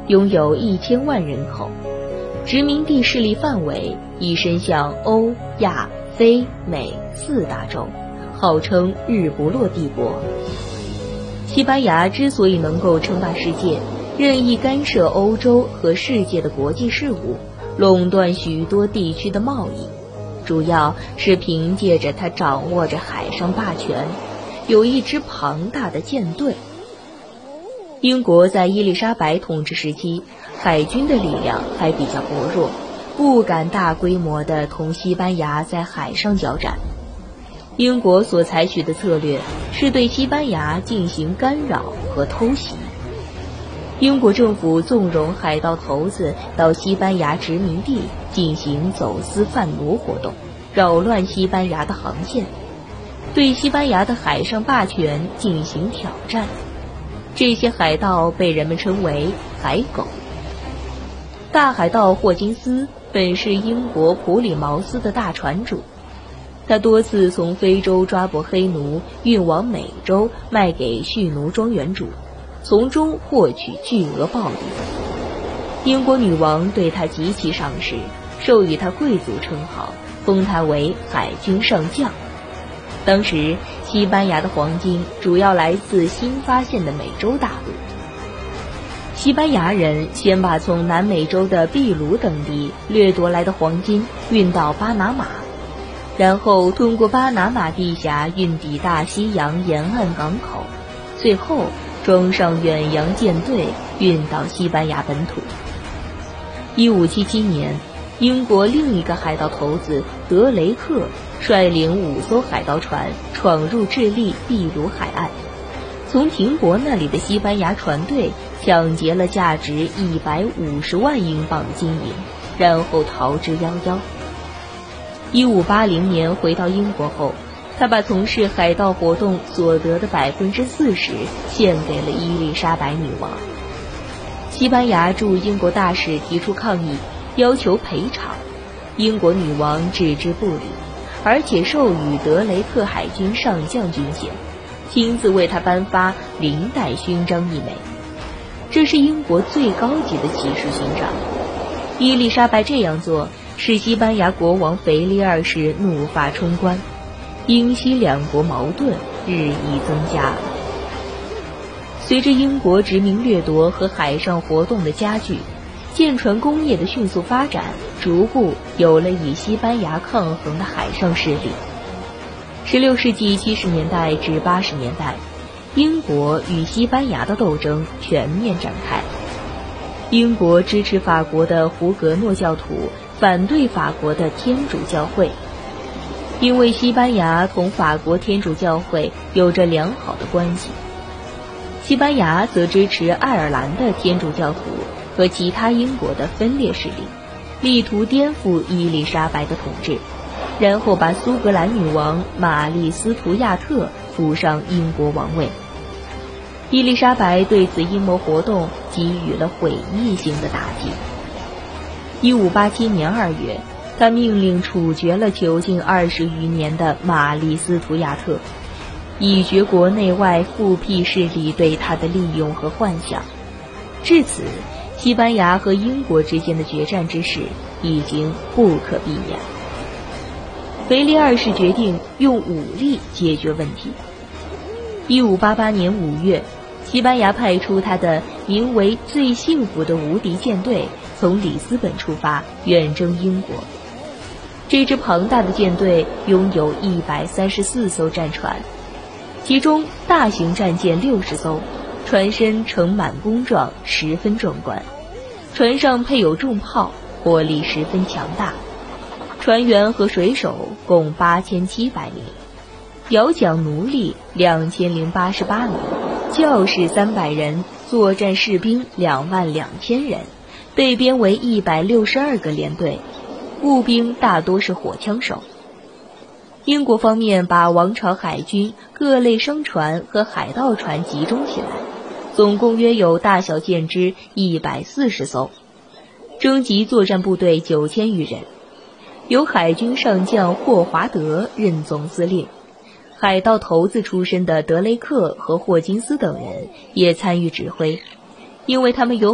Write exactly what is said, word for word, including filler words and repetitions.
拥有一千万人口，殖民地势力范围已伸向欧、亚、非、美四大洲，号称日不落帝国。西班牙之所以能够称霸世界，任意干涉欧洲和世界的国际事务，垄断许多地区的贸易，主要是凭借着它掌握着海上霸权，有一支庞大的舰队。英国在伊丽莎白统治时期，海军的力量还比较薄弱，不敢大规模地同西班牙在海上交战。英国所采取的策略是对西班牙进行干扰和偷袭。英国政府纵容海盗头子到西班牙殖民地进行走私贩奴活动，扰乱西班牙的航线，对西班牙的海上霸权进行挑战。这些海盗被人们称为海狗。大海盗霍金斯本是英国普里茅斯的大船主，他多次从非洲抓捕黑奴，运往美洲卖给蓄奴庄园主，从中获取巨额暴利。英国女王对他极其赏识，授予他贵族称号，封他为海军上将。当时西班牙的黄金主要来自新发现的美洲大陆。西班牙人先把从南美洲的秘鲁等地掠夺来的黄金运到巴拿马，然后通过巴拿马地峡运抵大西洋沿岸港口，最后装上远洋舰队运到西班牙本土。一五七七年，英国另一个海盗头子德雷克率领五艘海盗船闯入智利秘鲁海岸，从停泊那里的西班牙船队抢劫了价值一百五十万英镑的金银，然后逃之夭夭。一五八零年回到英国后，他把从事海盗活动所得的百分之四十献给了伊丽莎白女王。西班牙驻英国大使提出抗议，要求赔偿，英国女王置之不理，而且授予德雷克海军上将军衔，亲自为他颁发领带勋章一枚，这是英国最高级的骑士勋章。伊丽莎白这样做使西班牙国王腓力二世怒发冲冠，英西两国矛盾日益增加。随着英国殖民掠夺和海上活动的加剧，舰船工业的迅速发展，逐步有了与西班牙抗衡的海上势力。十六世纪七十年代至八十年代，英国与西班牙的斗争全面展开。英国支持法国的胡格诺教徒，反对法国的天主教会。因为西班牙同法国天主教会有着良好的关系，西班牙则支持爱尔兰的天主教徒和其他英国的分裂势力，力图颠覆伊丽莎白的统治，然后把苏格兰女王玛丽斯图亚特扶上英国王位。伊丽莎白对此阴谋活动给予了毁灭性的打击。一五八七年二月，他命令处决了囚禁二十余年的玛丽斯图亚特，以绝国内外复辟势力对他的利用和幻想。至此，西班牙和英国之间的决战之势已经不可避免。腓力二世决定用武力解决问题。一五八八年五月，西班牙派出他的名为最幸福的无敌舰队从里斯本出发，远征英国。这支庞大的舰队拥有一百三十四艘战船，其中大型战舰六十艘，船身盛满工状，十分壮观。船上配有重炮，火力十分强大。船员和水手共八千七百名，摇桨奴隶两千零八十八名，教士三百人，作战士兵两万两千人，被编为一百六十二个连队，步兵大多是火枪手。英国方面把王朝海军各类商船和海盗船集中起来，总共约有大小舰只一百四十艘，征集作战部队九千余人，由海军上将霍华德任总司令。海盗头子出身的德雷克和霍金斯等人也参与指挥，因为他们有